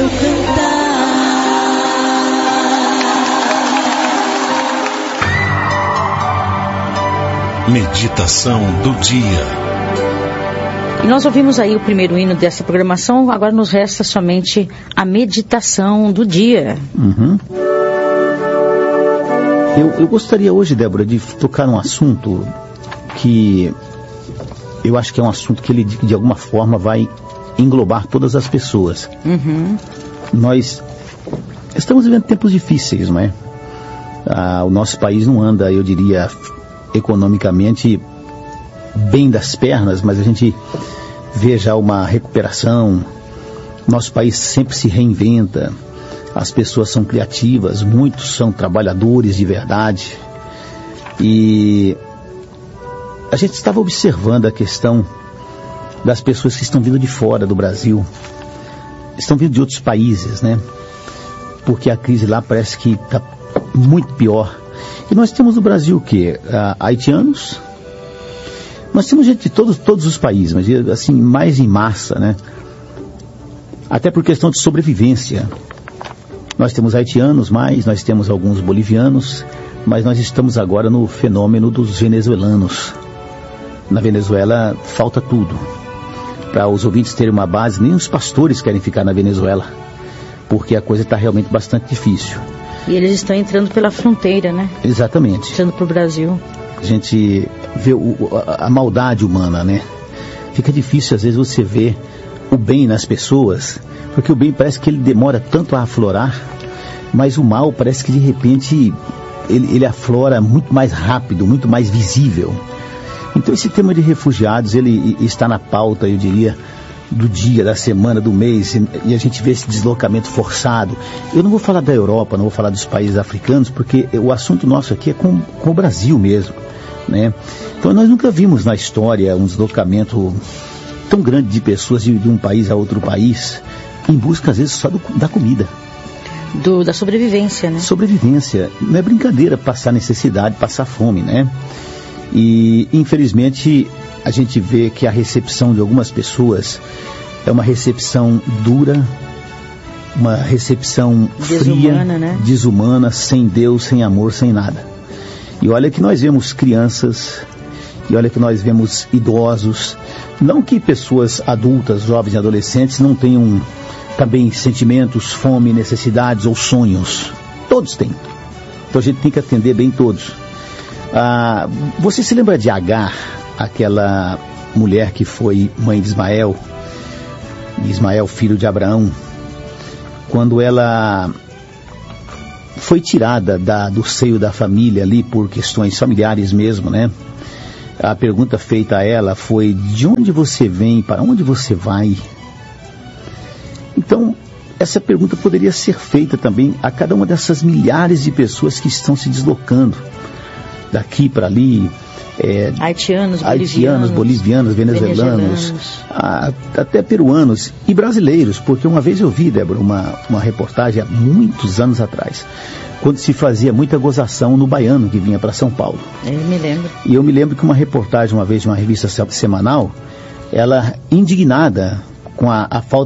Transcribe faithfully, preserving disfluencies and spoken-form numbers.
cantar. Meditação do dia. E nós ouvimos aí o primeiro hino dessa programação, agora nos resta somente a meditação do dia. Uhum. Eu, eu gostaria hoje, Débora, de tocar num assunto que eu acho que é um assunto que ele, de, de alguma forma, vai englobar todas as pessoas. Uhum. Nós estamos vivendo tempos difíceis, não é? Ah, o nosso país não anda, eu diria, economicamente bem das pernas, mas a gente vê já uma recuperação. Nosso país sempre se reinventa, as pessoas são criativas, muitos são trabalhadores de verdade. E a gente estava observando a questão das pessoas que estão vindo de fora do Brasil, estão vindo de outros países, né? Porque a crise lá parece que está muito pior. E nós temos no Brasil o quê? Ah, haitianos. Nós temos gente de todos, todos os países, mas assim, mais em massa, né? Até por questão de sobrevivência. Nós temos haitianos mais, nós temos alguns bolivianos, mas nós estamos agora no fenômeno dos venezuelanos. Na Venezuela falta tudo. Para os ouvintes terem uma base, nem os pastores querem ficar na Venezuela, porque a coisa está realmente bastante difícil. E eles estão entrando pela fronteira, né? Exatamente. Entrando para o Brasil. A gente vê o, a, a maldade humana, né? Fica difícil às vezes você ver o bem nas pessoas, porque o bem parece que ele demora tanto a aflorar, mas o mal parece que de repente ele, ele aflora muito mais rápido, muito mais visível. Então esse tema de refugiados, ele está na pauta, eu diria, do dia, da semana, do mês, e a gente vê esse deslocamento forçado. Eu não vou falar da Europa, não vou falar dos países africanos, porque o assunto nosso aqui é com, com o Brasil mesmo, né? Então nós nunca vimos na história um deslocamento tão grande de pessoas de, de um país a outro país, em busca às vezes só do, da comida. Do, da sobrevivência, né? Sobrevivência. Não é brincadeira passar necessidade, passar fome, né? E infelizmente a gente vê que a recepção de algumas pessoas é uma recepção dura, uma recepção desumana, fria, né? desumana, sem Deus, sem amor, sem nada. E olha que nós vemos crianças, e olha que nós vemos idosos, não que pessoas adultas, jovens e adolescentes não tenham também sentimentos, fome, necessidades ou sonhos. Todos têm. Então a gente tem que atender bem todos. Ah, você se lembra de Agar, aquela mulher que foi mãe de Ismael, Ismael, filho de Abraão, quando ela foi tirada da, do seio da família ali por questões familiares mesmo, né? A pergunta feita a ela foi: de onde você vem, para onde você vai? Então, essa pergunta poderia ser feita também a cada uma dessas milhares de pessoas que estão se deslocando daqui para ali, é, haitianos, haitianos, bolivianos, venezuelanos, venezuelanos. A, até peruanos e brasileiros, porque uma vez eu vi, Débora, uma, uma reportagem há muitos anos atrás, quando se fazia muita gozação no baiano que vinha para São Paulo. Eu me lembro. E eu me lembro que uma reportagem, uma vez, de uma revista semanal, ela, indignada com a, a falta